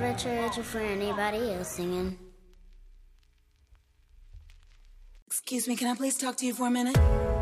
to church or for anybody else singing. Excuse me, can I please talk to you for a minute?